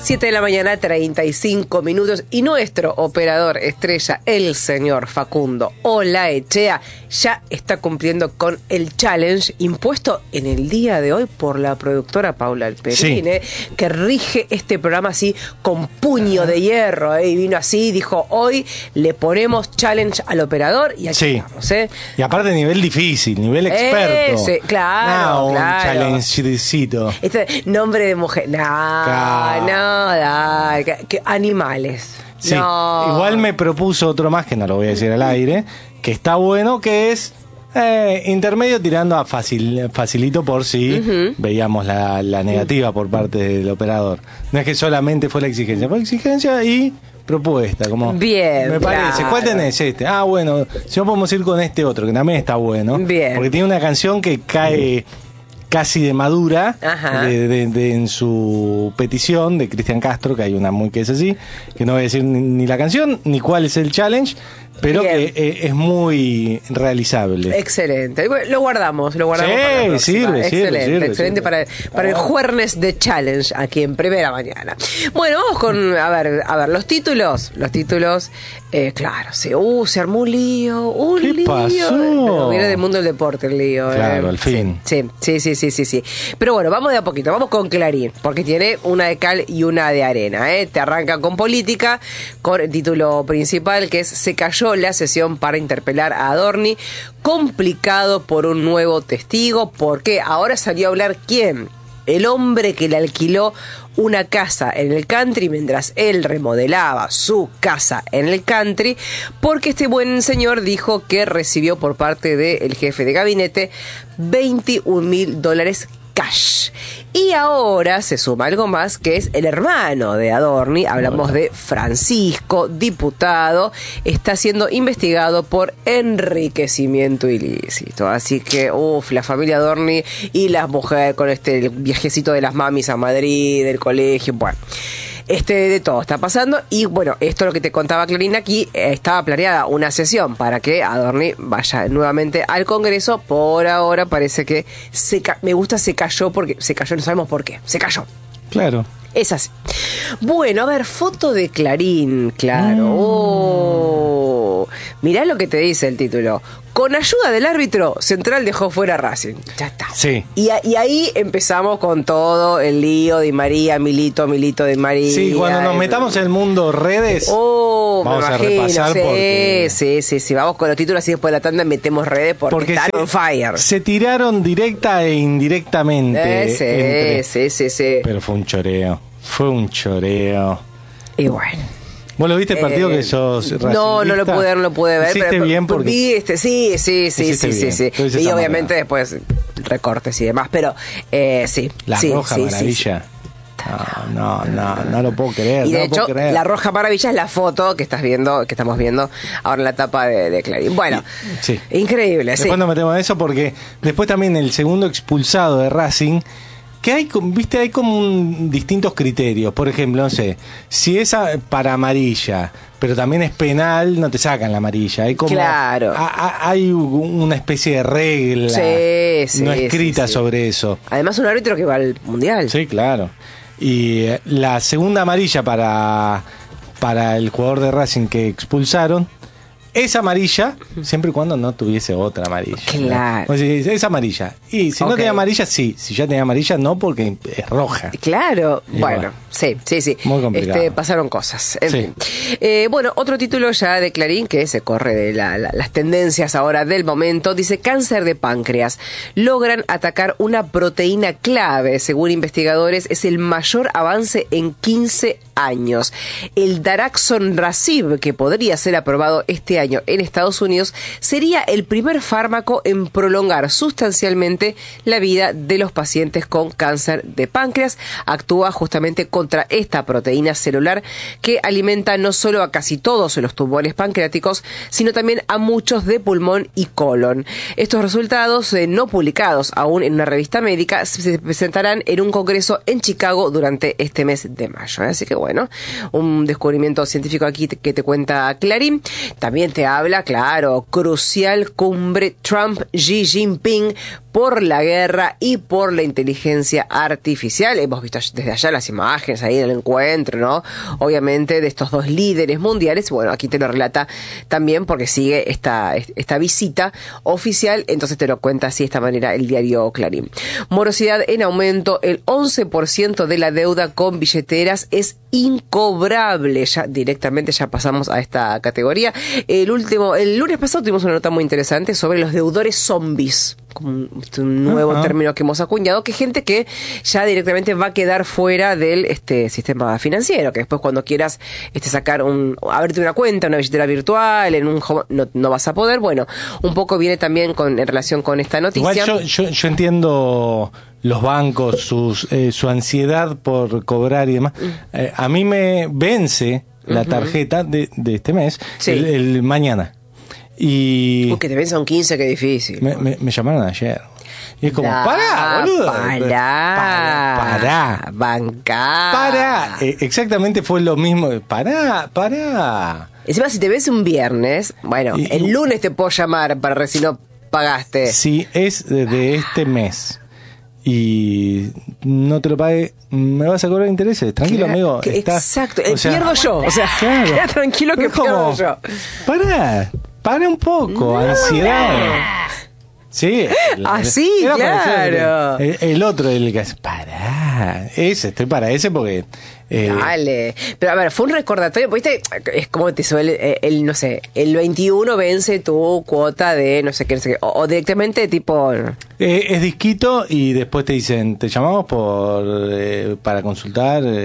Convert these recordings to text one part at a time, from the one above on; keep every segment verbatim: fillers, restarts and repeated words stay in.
siete de la mañana, treinta y cinco minutos. Y nuestro operador estrella, el señor Facundo Olaechea, ya está cumpliendo con el challenge impuesto en el día de hoy por la productora Paula Alperín, sí. eh, que rige este programa así con puño de hierro. Eh, y vino así, dijo, hoy le ponemos challenge al operador y aquí sí. Vamos. Eh. Y aparte nivel difícil, nivel experto. Ese, claro, no, claro. Un challengecito. Este nombre de mujer. No, claro. no, da, que, que animales. Sí. No. Igual me propuso otro más, que no lo voy a decir al aire, que está bueno, que es eh, intermedio tirando a fácil, facilito por si uh-huh. veíamos la, la negativa por parte del operador. No es que solamente fue la exigencia, fue exigencia y propuesta, como bien, me parece. claro. ¿Cuál tenés? Este. Ah, bueno, si no podemos ir con este otro, que también está bueno. Bien. Porque tiene una canción que cae casi de madura de, de, de, en su petición de Cristian Castro, que hay una muy que es así, que no voy a decir ni, ni la canción, ni cuál es el challenge, pero bien. que eh, es muy realizable. Excelente. Lo guardamos, lo guardamos. Sí, para la sirve, excelente, sirve, sirve, excelente sirve. para, para el jueves de challenge aquí en Primera Mañana. Bueno, vamos con, a ver, a ver, los títulos, los títulos, eh, claro, se, uh, se armó un lío, un ¿Qué lío. pasó? Pero viene del mundo del deporte el lío. Claro, eh. al fin. Sí, sí, sí, sí, sí, sí. Pero bueno, vamos de a poquito, vamos con Clarín, porque tiene una de cal y una de arena, ¿eh? Te arranca con política, con el título principal que es Se cayó la sesión para interpelar a Adorni, complicado por un nuevo testigo, porque ahora salió a hablar quién, el hombre que le alquiló una casa en el country mientras él remodelaba su casa en el country, porque este buen señor dijo que recibió por parte del jefe de gabinete veintiún mil dólares cash. Y ahora se suma algo más, que es el hermano de Adorni, hablamos de Francisco, diputado, está siendo investigado por enriquecimiento ilícito. Así que, uff, la familia Adorni y las mujeres con este el viajecito de las mamis a Madrid, del colegio, bueno. Este, de todo está pasando. Y bueno, esto es lo que te contaba Clarín aquí. Eh, estaba planeada una sesión para que Adorni vaya nuevamente al Congreso. Por ahora parece que se ca- me gusta se cayó, porque se cayó, no sabemos por qué. Se cayó. Claro. Es así. Bueno, a ver, foto de Clarín, claro. Mm. Oh, mirá lo que te dice el título. Con ayuda del árbitro, Central dejó fuera a Racing. Ya está. Sí. Y, y ahí empezamos con todo el lío de María, Milito, Milito de María. Sí, cuando nos metamos en el mundo redes, oh, vamos me a imagino, repasar sí, porque... sí, sí, sí. Vamos con los títulos y después de la tanda metemos redes porque, porque están se, on fire. Se tiraron directa e indirectamente. Eh, sí, entre... sí, sí, sí. Pero fue un choreo. Fue un choreo. Y bueno. ¿Vos lo viste el partido eh, que sos racingista? No, no lo pude, no lo pude ver. ¿Hiciste pero, bien? Porque... Vi este, sí, sí, sí, sí, sí, sí. Y obviamente después recortes y demás, pero eh, sí. La sí, roja sí, maravilla. Sí, sí. No, no, no, no lo puedo creer. Y de no hecho, creer. la roja maravilla es la foto que estás viendo, que estamos viendo ahora en la tapa de, de Clarín. Bueno, y, sí. increíble. Después sí. nos metemos en eso porque después también el segundo expulsado de Racing, que hay, viste, hay como un, distintos criterios. Por ejemplo, no sé, si es a, para amarilla, pero también es penal, no te sacan la amarilla. Hay como, claro. A, a, hay una especie de regla sí, sí, no escrita sí, sí. sobre eso. Además, un árbitro que va al mundial. Sí, claro. Y eh, la segunda amarilla para, para el jugador de Racing que expulsaron, es amarilla, siempre y cuando no tuviese otra amarilla. Claro. ¿No? O sea, es amarilla. Y si okay. no tenía amarilla, sí. Si ya tenía amarilla, no, porque es roja. Claro. Y bueno, bueno, sí, sí, sí. Muy complicado. Este, pasaron cosas. En sí. fin. Eh, bueno, otro título ya de Clarín, que se corre de la, la, las tendencias ahora del momento, dice: cáncer de páncreas. Logran atacar una proteína clave. Según investigadores, es el mayor avance en quince años. El daraxonrasib, que podría ser aprobado este año en Estados Unidos, sería el primer fármaco en prolongar sustancialmente la vida de los pacientes con cáncer de páncreas. Actúa justamente contra esta proteína celular que alimenta no solo a casi todos los tumores pancreáticos, sino también a muchos de pulmón y colon. Estos resultados, eh, no publicados aún en una revista médica, se presentarán en un congreso en Chicago durante este mes de mayo. Así que bueno, un descubrimiento científico aquí que te cuenta Clarín. También te habla, claro, crucial cumbre Trump-Xi Jinping por la guerra y por la inteligencia artificial. Hemos visto desde allá las imágenes ahí del encuentro, ¿no? Obviamente de estos dos líderes mundiales. Bueno, aquí te lo relata también porque sigue esta, esta visita oficial, entonces te lo cuenta así de esta manera el diario Clarín. Morosidad en aumento, el once por ciento de la deuda con billeteras es incobrable. Ya directamente ya pasamos a esta categoría. El último, el lunes pasado tuvimos una nota muy interesante sobre los deudores zombies, como un, un nuevo uh-huh. término que hemos acuñado, que gente que ya directamente va a quedar fuera del este sistema financiero, que después cuando quieras este sacar un, abrirte una cuenta, una billetera virtual, en un home, no, no vas a poder. Bueno, un poco viene también con en relación con esta noticia. Igual yo, yo, yo entiendo los bancos, sus, eh, su ansiedad por cobrar y demás. Eh, a mí me vence la tarjeta de, de este mes, sí. el, el mañana. Y Uy, que te venza un quince, qué difícil. Me, me, me llamaron ayer. Y es como, da, pará, boludo. Pará. Pará. Pará. Bancá. Pará. Eh, exactamente fue lo mismo. Pará, pará. Encima, si te ves un viernes, bueno, y, el lunes te puedo llamar para ver si no pagaste. Si es de, de este mes y no te lo pague, me vas a cobrar intereses. Tranquilo, claro, amigo. Que Estás, exacto, el o sea, pierdo yo. O sea, claro, queda tranquilo que pierdo yo. Pará, para un poco, no, ansiedad. Sí. Así, ah, claro. El, el otro, el que hace, pará. Ese, estoy para ese porque. Eh, Dale. Pero a ver, fue un recordatorio, ¿viste? Es como te suele, el, el, no sé, el veintiuno vence tu cuota de no sé qué, no sé qué o, o directamente tipo. Eh, es disquito y después te dicen, te llamamos por eh, para consultar el,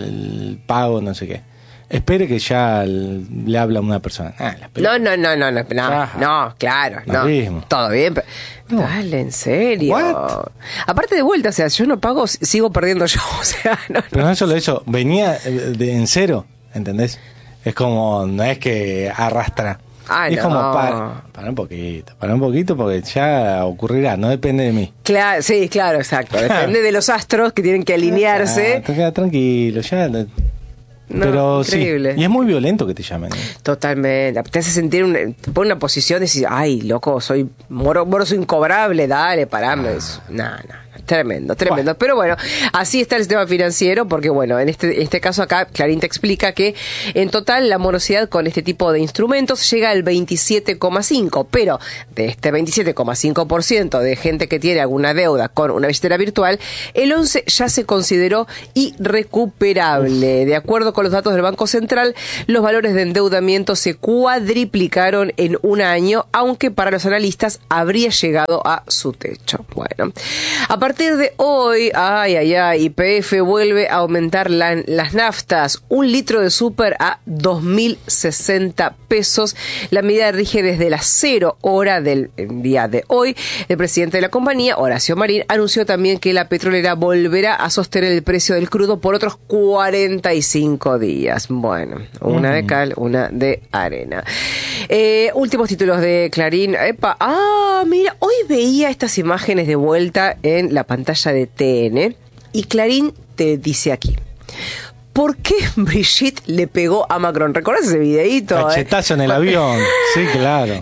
el pago, no sé qué. Espere que ya le habla a una persona. Ah, no, no, no, no, no, no, no, claro, no. Mismo. Todo bien, pero. No. Dale, en serio. What? Aparte de vuelta, o sea, yo no pago, sigo perdiendo yo. O sea, no. Pero no solo eso, venía de, en cero, ¿entendés? Es como, no es que arrastra. Ah, es no. como, para, para un poquito, para un poquito porque ya ocurrirá, no depende de mí. Claro, sí, claro, exacto. Depende de los astros que tienen que alinearse. Ah, tranquilo, ya. No, pero increíble. Sí, y es muy violento que te llamen. ¿eh? Totalmente. Te hace sentir, un, te pone una posición de decir, ay, loco, soy moro, moro soy incobrable, dale, parame. Ah. No, no. Tremendo, tremendo. Bueno. Pero bueno, así está el sistema financiero, porque bueno, en este, en este caso acá Clarín te explica que en total la morosidad con este tipo de instrumentos llega al veintisiete coma cinco por ciento, pero de este veintisiete coma cinco por ciento de gente que tiene alguna deuda con una billetera virtual, el once por ciento ya se consideró irrecuperable. Uf. De acuerdo con los datos del Banco Central, los valores de endeudamiento se cuadriplicaron en un año, aunque para los analistas habría llegado a su techo. Bueno, a partir de hoy, ay, ay, ay, Y P F vuelve a aumentar la, las naftas. Un litro de súper a dos mil sesenta pesos. La medida rige desde las cero hora del día de hoy. El presidente de la compañía, Horacio Marín, anunció también que la petrolera volverá a sostener el precio del crudo por otros cuarenta y cinco días. Bueno, una mm. de cal, una de arena. Eh, últimos títulos de Clarín. Epa, ah, mira, hoy veía estas imágenes de vuelta en la pantalla de T N y Clarín te dice aquí: ¿por qué Brigitte le pegó a Macron? ¿Recordás ese videíto? Cachetazo eh? en el avión. Sí, claro.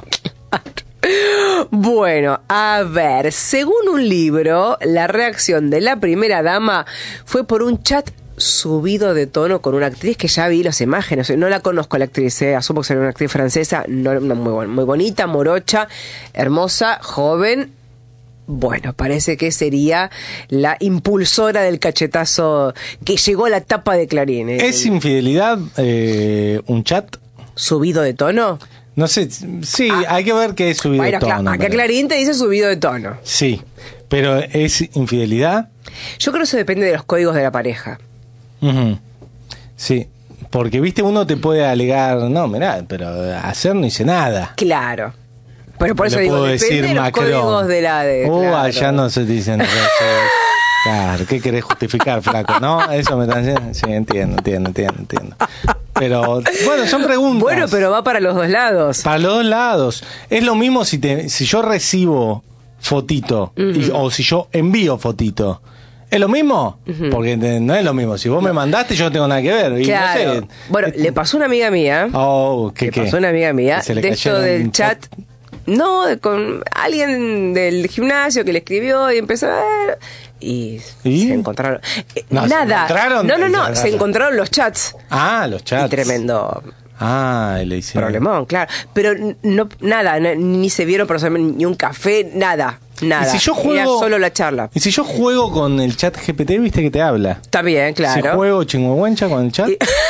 Bueno, a ver, según un libro, la reacción de la primera dama fue por un chat subido de tono con una actriz que ya vi las imágenes. No la conozco la actriz, eh. asumo que será una actriz francesa, no, no, muy, muy bonita, morocha, hermosa, joven. Bueno, parece que sería la impulsora del cachetazo que llegó a la tapa de Clarín. ¿eh? ¿Es infidelidad eh, un chat? ¿Subido de tono? No sé, sí, ah, hay que ver qué es subido bueno, de tono. Acá Clarín te dice subido de tono. Sí, pero ¿es infidelidad? Yo creo que eso depende de los códigos de la pareja. Uh-huh. Sí, porque, viste, uno te puede alegar, no, mirá, pero hacer no hice nada. Claro. Pero por eso le digo, puedo depende decir de los Macron. códigos de la de... Uh, claro. allá no se dicen... Claro, ¿qué querés justificar, flaco? ¿No? Eso me están diciendo. Sí, entiendo, entiendo, entiendo, entiendo. Pero, bueno, son preguntas. Bueno, pero va para los dos lados. Para los dos lados. Es lo mismo si te, si yo recibo fotito, uh-huh. y, o si yo envío fotito. ¿Es lo mismo? Uh-huh. Porque no es lo mismo. Si vos no. me mandaste, yo no tengo nada que ver. Y claro. No sé, bueno, es, le pasó a una amiga mía. Oh, ¿qué, le qué? pasó a una amiga mía. De esto del chat. No, con alguien del gimnasio que le escribió y empezó a ver. Y, ¿Y? se encontraron. eh, No, ¿se nada. encontraron? No, no, no. Ya, Se ya. encontraron los chats. Ah, los chats. Y tremendo Ah, y le hicieron. problemón, claro. Pero no, nada, no, ni se vieron personalmente, ni un café, nada. Nada. ¿Y si yo juego- Era solo la charla. Y si yo juego con el chat G P T, viste que te habla. Está bien, claro. Si juego chingüengüencha con el chat.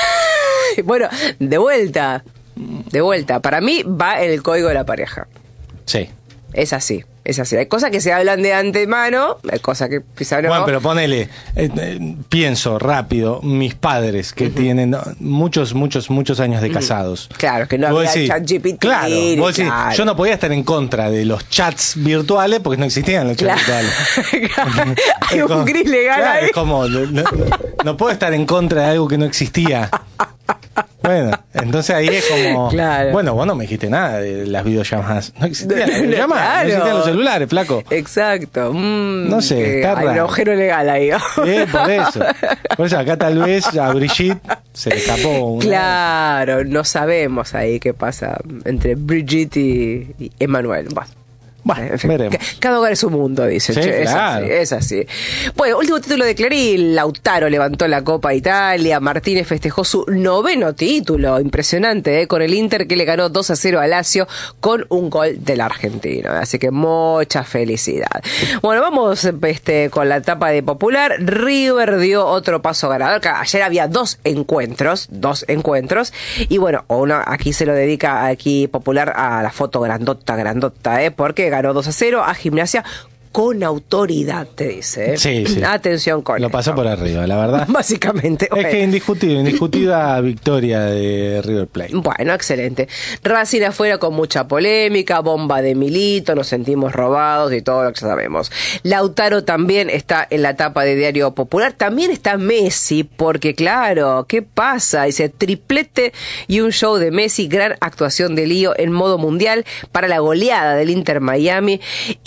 Y- bueno, de vuelta. De vuelta. Para mí va el código de la pareja. Sí. Es así, es así. Hay cosas que se hablan de antemano, hay cosas que quizá no. Bueno, pero ponele, eh, eh, pienso rápido, mis padres que tienen no, muchos, muchos, muchos años de casados. Claro, que no Vos había decís, ChatGPT, Claro, vos decís, claro. yo no podía estar en contra de los chats virtuales porque no existían los chats Claro. virtuales. Hay Es un como- gris legal claro, ahí. Es como, no, no- no puedo estar en contra de algo que no existía. Bueno, entonces ahí es como. Claro. Bueno, vos no me dijiste nada de las videollamadas. No existían las No, videollamadas, claro. no existían los celulares, flaco. Exacto. Mm, No sé, que está hay un raro. agujero legal ahí. Eh, por eso. Por eso acá tal vez a Brigitte se le escapó una. Claro, no sabemos ahí qué pasa entre Brigitte y, y Emanuel. Bueno. Bueno, En fin, veremos. ca- cada hogar es su mundo, dice. Sí, Che, claro. Es así, es así. Bueno, último título de Clarín. Lautaro levantó la Copa Italia. Martínez festejó su noveno título. Impresionante, ¿eh? Con el Inter que le ganó dos a cero a Lazio con un gol del argentino. Así que mucha felicidad. Bueno, vamos este, con la etapa de Popular. River dio otro paso ganador. Que ayer había dos encuentros, dos encuentros. Y bueno, uno aquí se lo dedica aquí Popular a la foto grandota, grandota, ¿eh? Porque ganó dos a cero a Gimnasia con autoridad, te dice. ¿eh? Sí, sí. Atención con Lo esto. pasó por arriba, la verdad. Básicamente. Es bueno. que indiscutible, indiscutida victoria de River Plate. Bueno, excelente. Racing afuera con mucha polémica, bomba de Milito, nos sentimos robados y todo lo que sabemos. Lautaro también está en la etapa de Diario Popular. También está Messi, porque claro, ¿qué pasa? Dice triplete y un show de Messi, gran actuación de Lío en modo mundial para la goleada del Inter Miami.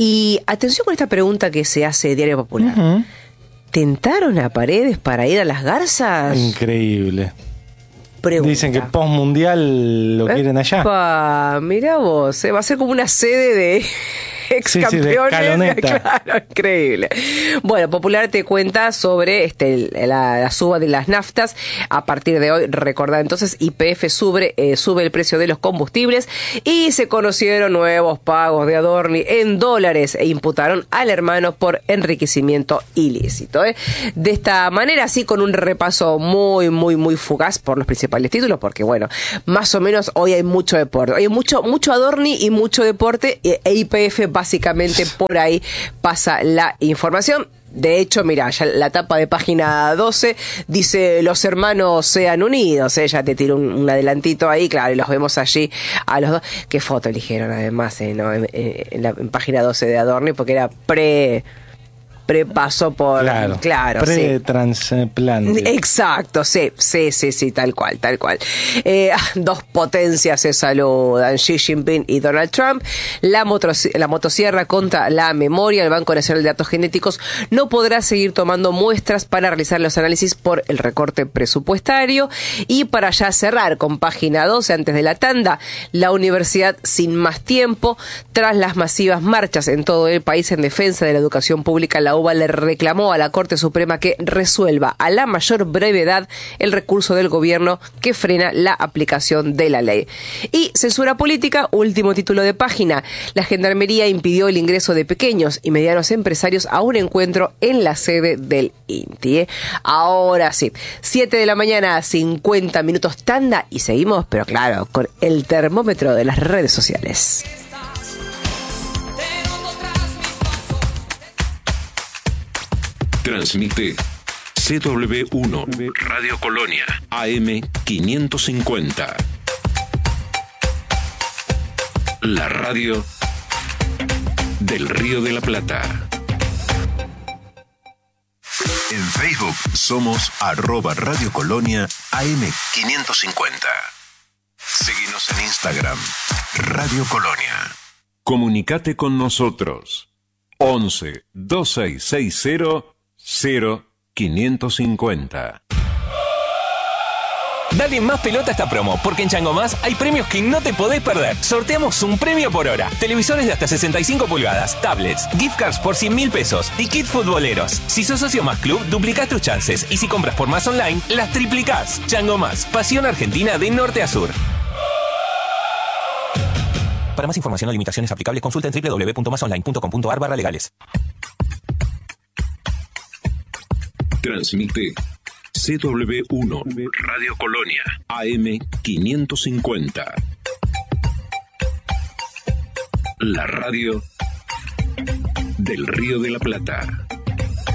Y atención con esta pregunta que se hace Diario Popular. Ujú. ¿Tentaron a Paredes para ir a las Garzas? Increíble. Pregunta. Dicen que post mundial lo quieren allá. Epa, mirá vos, eh, va a ser como una sede de ex Sí, sí, de campeones. escaloneta. Claro, increíble. Bueno, Popular te cuenta sobre este la, la suba de las naftas. A partir de hoy, recordad entonces, Y P F sube, eh, sube el precio de los combustibles y se conocieron nuevos pagos de Adorni en dólares e imputaron al hermano por enriquecimiento ilícito. ¿eh? De esta manera, así con un repaso muy, muy, muy fugaz por los principales títulos, porque bueno, más o menos hoy hay mucho deporte. Hay mucho, mucho Adorni y mucho deporte, e I P F básicamente por ahí pasa la información. De hecho, mira, ya la tapa de página doce dice los hermanos sean unidos. Ella te tiró un, un adelantito ahí, claro, y los vemos allí a los dos. Qué foto eligieron además, eh, ¿no? en, en la en página doce de Adorni, porque era pre... Prepaso por... Claro, claro sí. pre-trasplante. Exacto, sí, sí, sí, sí, tal cual, tal cual. Eh, dos potencias se saludan, Xi Jinping y Donald Trump. La, motos- la motosierra contra la memoria. El Banco Nacional de Datos Genéticos no podrá seguir tomando muestras para realizar los análisis por el recorte presupuestario. Y para ya cerrar con página doce, antes de la tanda, la universidad sin más tiempo. Tras las masivas marchas en todo el país en defensa de la educación pública, la U B A le reclamó a la Corte Suprema que resuelva a la mayor brevedad el recurso del gobierno que frena la aplicación de la ley. Y censura política, último título de página. La Gendarmería impidió el ingreso de pequeños y medianos empresarios a un encuentro en la sede del INTI. ¿eh? Ahora sí, siete de la mañana, cincuenta minutos tanda y seguimos, pero claro, con el termómetro de las redes sociales. Transmite C W uno Radio Colonia A M quinientos cincuenta. La radio del Río de la Plata. En Facebook somos arroba Radio Colonia A M quinientos cincuenta. Síguenos en Instagram, Radio Colonia. Comunicate con nosotros. once, dos seis seis cero, cero quinientos cincuenta. Dale más pelota a esta promo, porque en Chango Más hay premios que no te podés perder. Sorteamos un premio por hora. Televisores de hasta sesenta y cinco pulgadas, tablets, gift cards por cien mil pesos y kit futboleros. Si sos socio Más Club, duplicás tus chances. Y si compras por Más Online, las triplicás. Chango Más, pasión argentina de norte a sur. Para más información o limitaciones aplicables, consulta en doble u doble u doble u punto más online punto com punto a r barra legales. Transmite C W uno Radio Colonia A M quinientos cincuenta. La radio del Río de la Plata.